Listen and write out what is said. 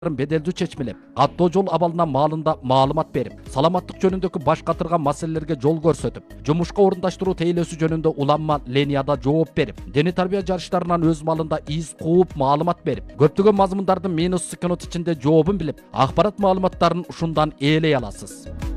беделдүү чечмелеп, каттоо жол абалына маалында маалымат берип, саламаттык жөнүндөгү баш катырган маселелерге жол көрсөтүп, жумушка орундаштыруу тейлөөсү жөнүндө уланма линияда жооп берип, диний тарбия жарыштарынан өз малында из кууп маалымат берип, көптөгөн мазмундардын минус секунд ичинде жообун билип, акпарат маалыматтарын ушундан ээлей аласыз.